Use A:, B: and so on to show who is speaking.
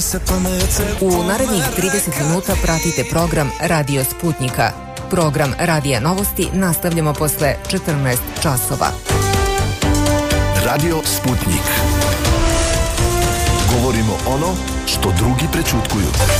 A: U narednih 30 minuta pratite program Radio Sputnika. Program Radija Novosti nastavljamo posle 14 časova.
B: Radio Sputnik. Govorimo ono što drugi prećutkuju.